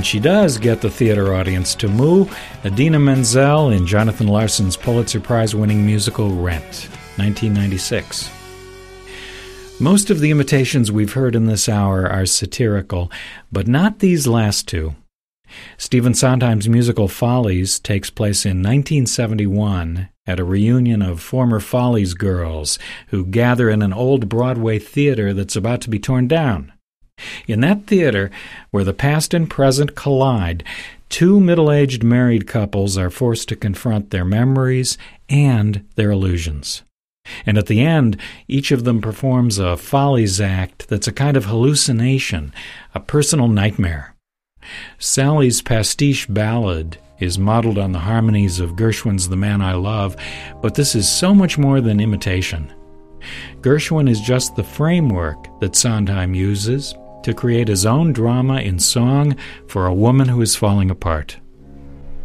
And she does get the theater audience to moo. Idina Menzel in Jonathan Larson's Pulitzer Prize-winning musical Rent, 1996. Most of the imitations we've heard in this hour are satirical, but not these last two. Stephen Sondheim's musical Follies takes place in 1971 at a reunion of former Follies girls who gather in an old Broadway theater that's about to be torn down. In that theater, where the past and present collide, two middle-aged married couples are forced to confront their memories and their illusions. And at the end, each of them performs a Follies act that's a kind of hallucination, a personal nightmare. Sally's pastiche ballad is modeled on the harmonies of Gershwin's The Man I Love, but this is so much more than imitation. Gershwin is just the framework that Sondheim uses to create his own drama in song for a woman who is falling apart.